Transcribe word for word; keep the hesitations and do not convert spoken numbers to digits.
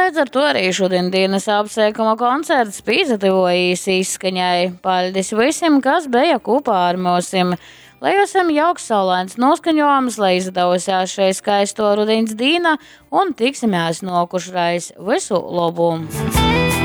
līdz ar to arī šodien dienas apsveikuma koncerts pīzatavojīs izskaņai. Paldies visiem, kas bija kopā ar mums. Lai esam jauks saulains noskaņojums, lai izdevusies šai skaisto rudens dīna un tiksimies nokušreiz. Visu labu!